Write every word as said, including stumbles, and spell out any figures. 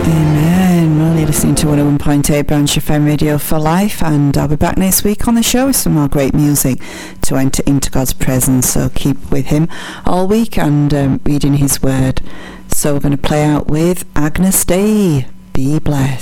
Amen. Well, you're listening to one oh one point eight Branch F M Radio for Life, and I'll be back next week on the show with some more great music to enter into God's presence. So keep with him all week and um, reading his word. So we're going to play out with Agnes Day. Be blessed.